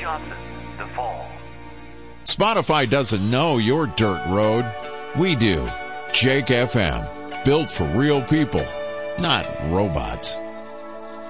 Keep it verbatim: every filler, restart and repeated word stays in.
Johnson, The Fall. Spotify doesn't know your dirt road. We do. Jake F M. Built for real people, not robots.